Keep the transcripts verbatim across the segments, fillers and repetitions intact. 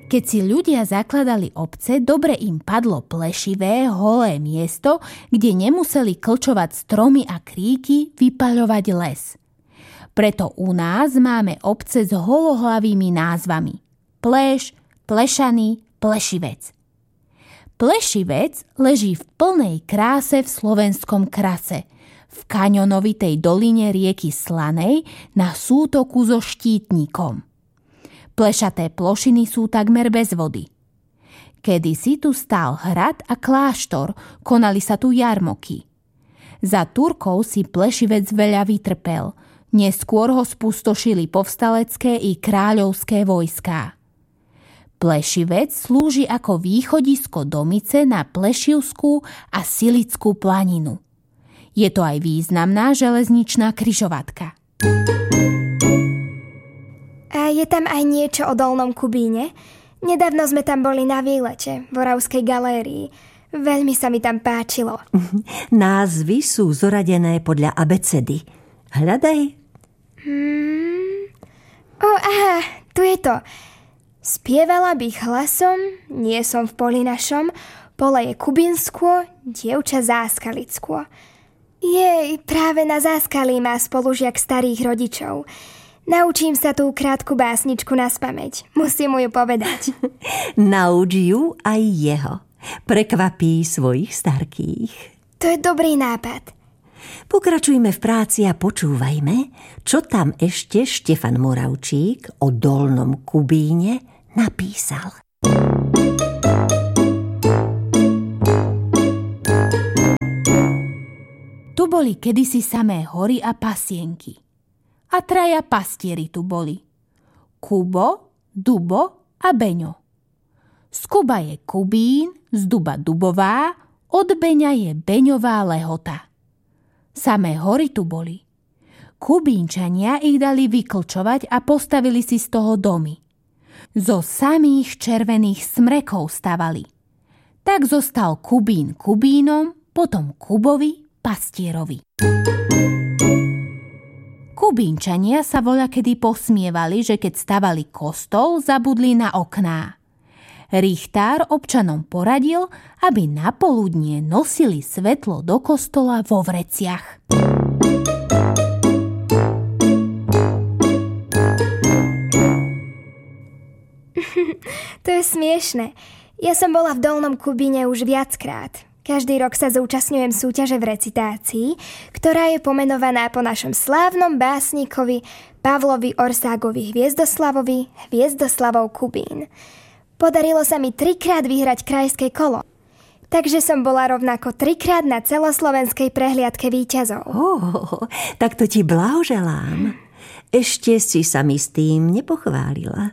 Keď si ľudia zakladali obce, dobre im padlo plešivé, holé miesto, kde nemuseli klčovať stromy a kríky, vypaľovať les. Preto u nás máme obce s holohlavými názvami. Pleš, Plešaný, Plešivec. Plešivec leží v plnej kráse v slovenskom Krase, v kaňonovitej doline rieky Slanej na sútoku so Štítnikom. Plešaté plošiny sú takmer bez vody. Kedysi tu stál hrad a kláštor, konali sa tu jarmoky. Za Turkov si Plešivec veľa vytrpel, neskôr ho spustošili povstalecké i kráľovské vojská. Plešivec slúži ako východisko Domice na Plešivskú a Silickú planinu. Je to aj významná železničná križovatka. A je tam aj niečo o Dolnom Kubíne? Nedávno sme tam boli na výlete v Oravskej galérii. Veľmi sa mi tam páčilo. Názvy sú zoradené podľa abecedy. Hľadaj. Hmm. O, aha, tu je to. Spievala by hlasom, nie som v poli našom, pole je Kubinskô, dievča Záskalickô. Jej, práve na Záskalí má spolužiak starých rodičov. Naučím sa tú krátku básničku naspamäť. Musím mu ju povedať. Nauč ju aj jeho. Prekvapí svojich starkých. To je dobrý nápad. Pokračujme v práci a počúvajme, čo tam ešte Štefan Moravčík o Dolnom Kubíne napísal. Tu boli kedysi samé hory a pasienky. A traja pastieri tu boli. Kubo, Dubo a Beňo. Z Kuba je Kubín, z Duba Dubová, od Beňa je Beňová Lehota. Samé hory tu boli. Kubínčania ich dali vyklčovať a postavili si z toho domy. Zo samých červených smrekov stavali. Tak zostal Kubín Kubínom, potom Kubovi pastierovi. Kubínčania sa voľakedy posmievali, že keď stavali kostol, zabudli na okná. Richtár občanom poradil, aby na poludnie nosili svetlo do kostola vo vreciach. To je smiešne. Ja som bola v Dolnom Kubíne už viackrát. Každý rok sa zúčastňujem súťaže v recitácii, ktorá je pomenovaná po našom slávnom básnikovi Pavlovi Orságovi Hviezdoslavovi Hviezdoslavov Kubín. Podarilo sa mi trikrát vyhrať krajské kolo. Takže som bola rovnako trikrát na celoslovenskej prehliadke víťazov. Oh, tak to ti blahoželám. Ešte si sa mi s tým nepochválila.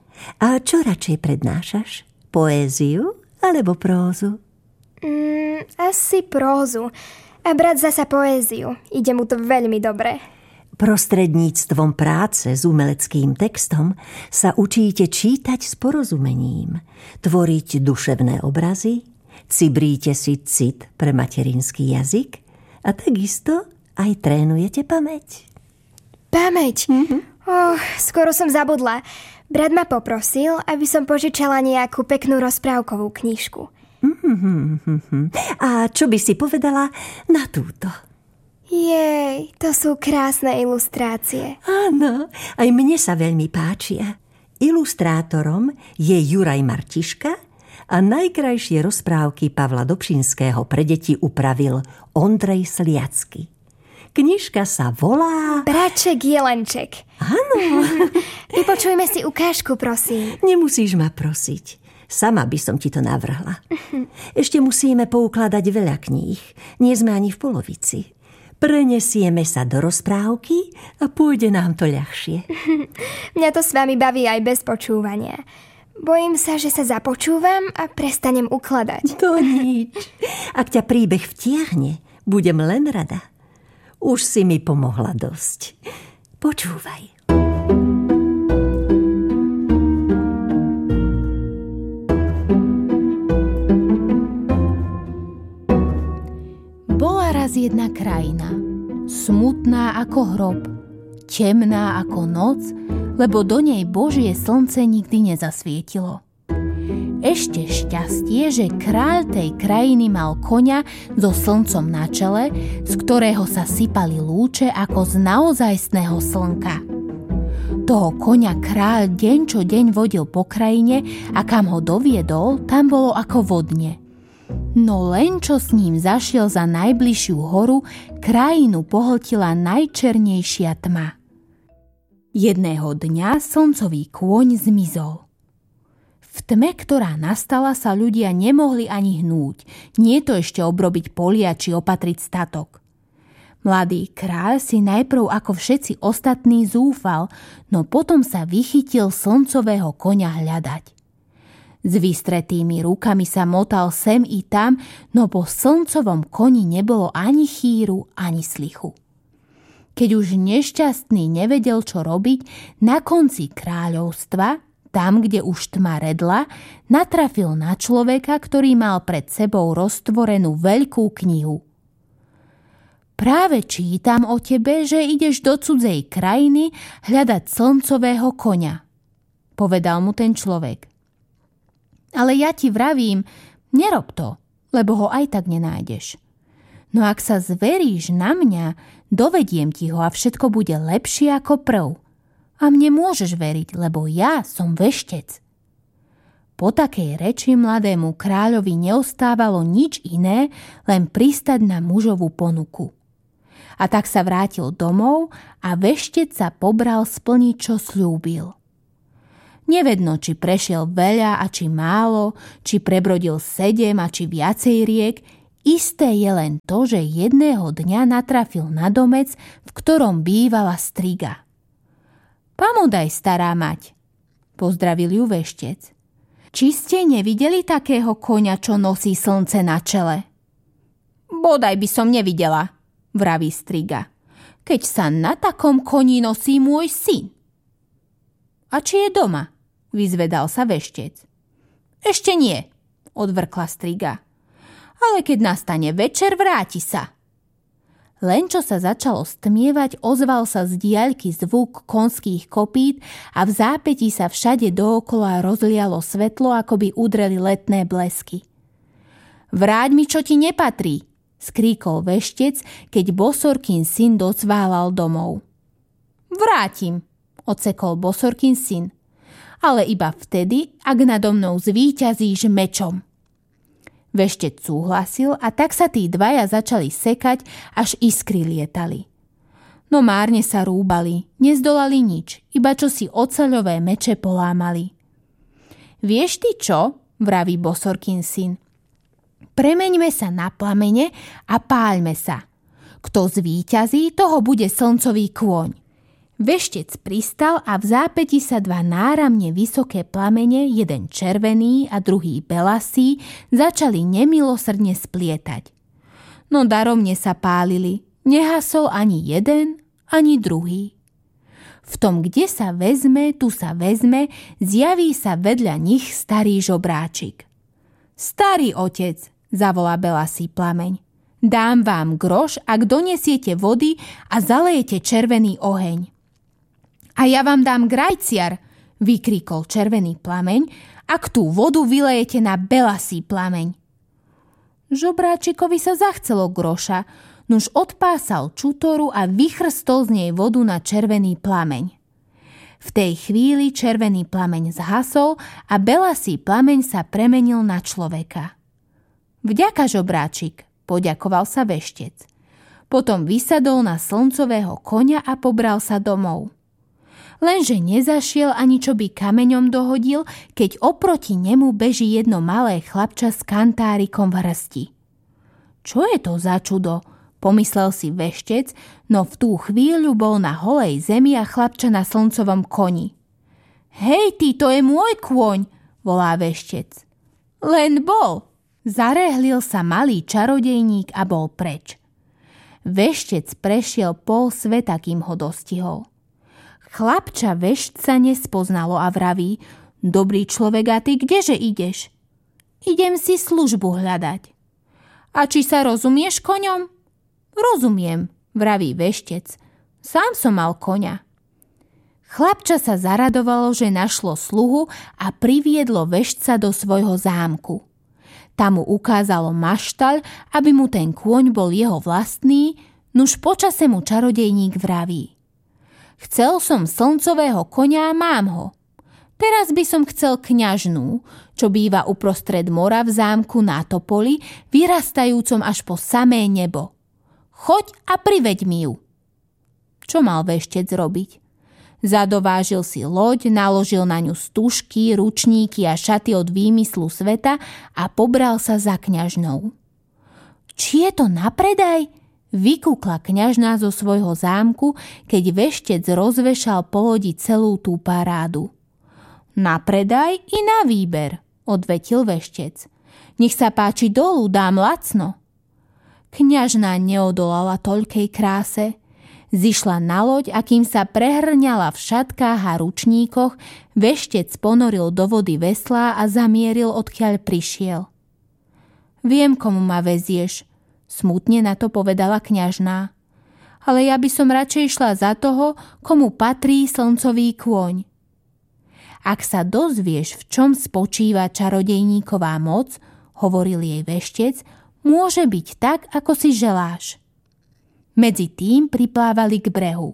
A čo radšej prednášaš? Poéziu alebo prózu? Mm, asi prózu. A brat zasa poéziu. Ide mu to veľmi dobre. Prostredníctvom práce s umeleckým textom sa učíte čítať s porozumením, tvoriť duševné obrazy, cibríte si cit pre materinský jazyk a takisto aj trénujete pamäť. Pamäť? Mm-hmm. Oh, skoro som zabudla. Brat ma poprosil, aby som požičala nejakú peknú rozprávkovú knižku. Mm-hmm. A čo by si povedala na túto? Jej, to sú krásne ilustrácie. Áno, aj mne sa veľmi páčia. Ilustrátorom je Juraj Martiška a najkrajšie rozprávky Pavla Dobšinského pre deti upravil Ondrej Sliacky. Knižka sa volá... Braček Jelenček. Áno. Vypočujme si ukážku, prosím. Nemusíš ma prosiť. Sama by som ti to navrhla. Ešte musíme poukladať veľa kníh. Nie sme ani v polovici. Prenesieme sa do rozprávky a pôjde nám to ľahšie. Mňa to s vami baví aj bez počúvania. Bojím sa, že sa započúvam a prestanem ukladať. To nič. Ak ťa príbeh vtiahne, budem len rada. Už si mi pomohla dosť. Počúvaj. Bola raz jedna krajina, smutná ako hrob, temná ako noc, lebo do nej Božie slnce nikdy nezasvietilo. Ešte šťastie, že kráľ tej krajiny mal koňa so slncom na čele, z ktorého sa sypali lúče ako z naozajstného slnka. Toho koňa kráľ deň čo deň vodil po krajine a kam ho doviedol, tam bolo ako vodne. No len čo s ním zašiel za najbližšiu horu, krajinu pohltila najčernejšia tma. Jedného dňa slncový kôň zmizol. V tme, ktorá nastala, sa ľudia nemohli ani hnúť, nie to ešte obrobiť polia či opatriť statok. Mladý kráľ si najprv ako všetci ostatní zúfal, no potom sa vychytil slncového koňa hľadať. S vystretými rukami sa motal sem i tam, no po slncovom koni nebolo ani chýru, ani slichu. Keď už nešťastný nevedel, čo robiť, na konci kráľovstva, tam, kde už tma redla, natrafil na človeka, ktorý mal pred sebou roztvorenú veľkú knihu. Práve čítam o tebe, že ideš do cudzej krajiny hľadať slncového koňa, povedal mu ten človek. Ale ja ti vravím, nerob to, lebo ho aj tak nenájdeš. No ak sa zveríš na mňa, dovediem ti ho a všetko bude lepšie ako prv. A mne môžeš veriť, lebo ja som veštec. Po takej reči mladému kráľovi neostávalo nič iné, len pristať na mužovú ponuku. A tak sa vrátil domov a veštec sa pobral splniť, čo sľúbil. Nevedno, či prešiel veľa a či málo, či prebrodil sedem a či viacej riek, isté je len to, že jedného dňa natrafil na domec, v ktorom bývala striga. Pamodaj, stará mať, pozdravil ju veštec. Či ste nevideli takého koňa, čo nosí slnce na čele? Bodaj by som nevidela, vraví striga, keď sa na takom koni nosí môj syn. A či je doma? Vyzvedal sa veštec. Ešte nie, odvrkla striga. Ale keď nastane večer, vráti sa. Len čo sa začalo stmievať, ozval sa z diaľky zvuk konských kopít a v zápätí sa všade dookola rozlialo svetlo, ako by udreli letné blesky. Vráť mi, čo ti nepatrí, skríkol veštec, keď Bosorkin syn docválal domov. Vrátim, odsekol Bosorkin syn, ale iba vtedy, ak nado mnou zvíťazíš mečom. Veštec súhlasil a tak sa tí dvaja začali sekať, až iskry lietali. No márne sa rúbali, nezdolali nič, iba čo si oceľové meče polámali. Vieš ty čo, vraví Bosorkin syn, premeňme sa na plamene a páľme sa. Kto zvíťazí, toho bude slncový kôň. Veštec pristal a v zápäti sa dva náramne vysoké plamene, jeden červený a druhý belasý, začali nemilosrdne splietať. No daromne sa pálili, nehasol ani jeden, ani druhý. V tom, kde sa vezme, tu sa vezme, zjaví sa vedľa nich starý žobráčik. Starý otec, zavolá belasý plameň, dám vám groš, ak donesiete vody a zalejete červený oheň. A ja vám dám grajciar, vykríkol červený plameň, ak tú vodu vylejete na belasý plameň. Žobráčikovi sa zachcelo groša, nuž odpásal čutoru a vychrstol z nej vodu na červený plameň. V tej chvíli červený plameň zhasol a belasý plameň sa premenil na človeka. Vďaka, žobráčik, poďakoval sa veštec. Potom vysadol na slncového koňa a pobral sa domov. Lenže nezašiel ani čo by kameňom dohodil, keď oproti nemu beží jedno malé chlapča s kantárikom v hrsti. Čo je to za čudo? Pomyslel si veštec, no v tú chvíľu bol na holej zemi a chlapča na slncovom koni. Hej ty, to je môj kôň, volá veštec. Len bol. Zarehlil sa malý čarodejník a bol preč. Veštec prešiel pol sveta, kým ho dostihol. Chlapča veštca nespoznalo a vraví, dobrý človek, a ty kdeže ideš? Idem si službu hľadať. A či sa rozumieš koňom? Rozumiem, vraví veštec. Sám som mal koňa. Chlapča sa zaradovalo, že našlo sluhu a priviedlo veštca do svojho zámku. Tam mu ukázalo maštaľ, aby mu ten kôň bol jeho vlastný, nuž počase mu čarodejník vraví: Chcel som slncového koňa a mám ho. Teraz by som chcel kňažnú, čo býva uprostred mora v zámku na topoli, vyrastajúcom až po samé nebo. Choď a priveď mi ju. Čo mal veštec robiť? Zadovážil si loď, naložil na ňu stužky, ručníky a šaty od výmyslu sveta a pobral sa za kňažnou. Či je to na predaj? Vykúkla kňažná zo svojho zámku, keď veštec rozvešal po lodi celú tú parádu. Na predaj i na výber, odvetil veštec. Nech sa páči dolu, dám lacno. Kňažná neodolala toľkej kráse. Zišla na loď a kým sa prehrňala v šatkách a ručníkoch, veštec ponoril do vody veslá a zamieril, odkiaľ prišiel. Viem, komu ma vezieš, smutne na to povedala kňažná. Ale ja by som radšej šla za toho, komu patrí slncový kôň. Ak sa dozvieš, v čom spočíva čarodejníková moc, hovoril jej veštec, môže byť tak, ako si želáš. Medzi tým priplávali k brehu.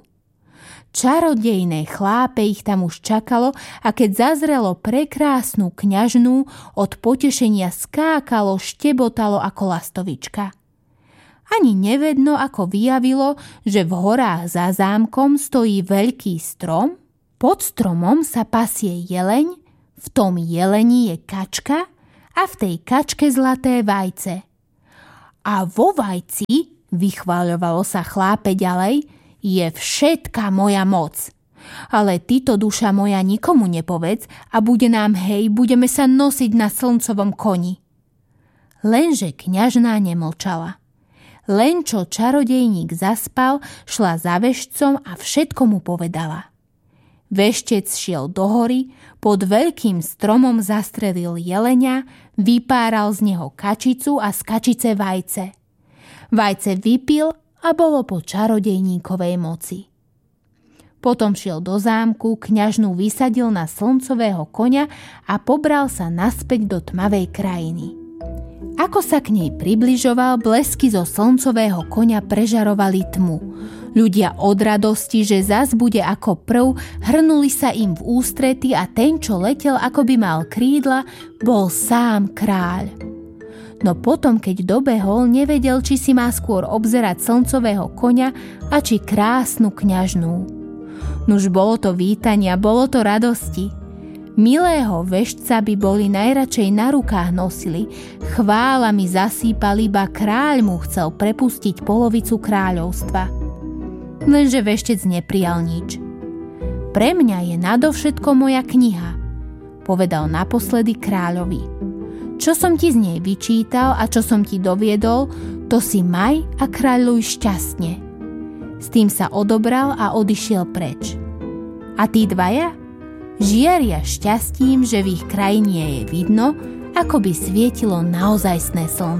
Čarodejné chlápe ich tam už čakalo a keď zazrelo prekrásnu kňažnú, od potešenia skákalo, štebotalo ako lastovička. Ani nevedno, ako vyjavilo, že v horách za zámkom stojí veľký strom, pod stromom sa pasie jeleň, v tom jeleni je kačka a v tej kačke zlaté vajce. A vo vajci, vychváľovalo sa chlápe ďalej, je všetka moja moc. Ale ty to, duša moja, nikomu nepovedz a bude nám hej, budeme sa nosiť na slncovom koni. Lenže kňažná nemlčala. Len čo čarodejník zaspal, šla za veštcom a všetko mu povedala. Veštec šiel do hory, pod veľkým stromom zastrelil jelenia, vypáral z neho kačicu a z kačice vajce. Vajce vypil a bolo po čarodejníkovej moci. Potom šiel do zámku, kňažnú vysadil na slncového koňa a pobral sa naspäť do tmavej krajiny. Ako sa k nej približoval, blesky zo slncového koňa prežarovali tmu. Ľudia od radosti, že zas bude ako prv, hrnuli sa im v ústrety a ten, čo letel, ako by mal krídla, bol sám kráľ. No potom, keď dobehol, nevedel, či si má skôr obzerať slncového koňa a či krásnu kňažnú. Nuž bolo to vítania, bolo to radosti. Milého veštca by boli najradšej na rukách nosili, chválami zasýpali, iba kráľ mu chcel prepustiť polovicu kráľovstva. Lenže veštec neprijal nič. Pre mňa je nadovšetko moja kniha, povedal naposledy kráľovi. Čo som ti z nej vyčítal a čo som ti doviedol, to si maj a kráľuj šťastne. S tým sa odobral a odišiel preč. A tí dvaja? Žiaria šťastím, že v ich krajine je vidno, ako by svietilo naozajstné slnko.